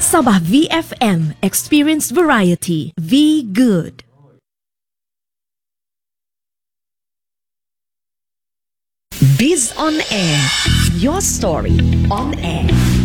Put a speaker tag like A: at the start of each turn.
A: Sabah VFM, experience variety. Be good. Biz on Air. Your story on air.